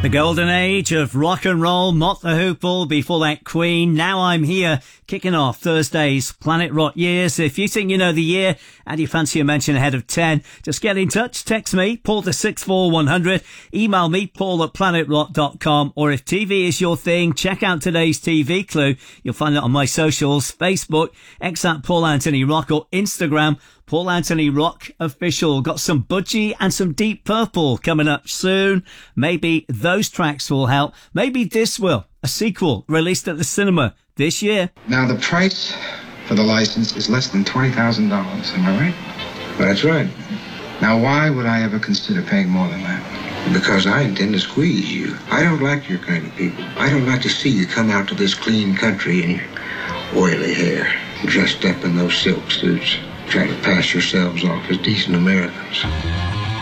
The golden age of rock and roll, Mott the Hoople, before that Queen. Now I'm Here, kicking off Thursday's Planet Rock years. If you think you know the year and you fancy a mention ahead of 10, just get in touch. Text me, Paul to 64100. Email me, paul@planetrock.com. Or if TV is your thing, check out today's TV clue. You'll find it on my socials, Facebook, X at Paul Anthony Rock, or Instagram, Paul Anthony Rock Official. Got some Budgie and some Deep Purple coming up soon. Maybe those tracks will help. Maybe this will. A sequel released at the cinema this year. Now, the price for the license is less than $20,000. Am I right? That's right. Now, why would I ever consider paying more than that? Because I intend to squeeze you. I don't like your kind of people. I don't like to see you come out to this clean country in your oily hair, dressed up in those silk suits, trying to pass yourselves off as decent Americans.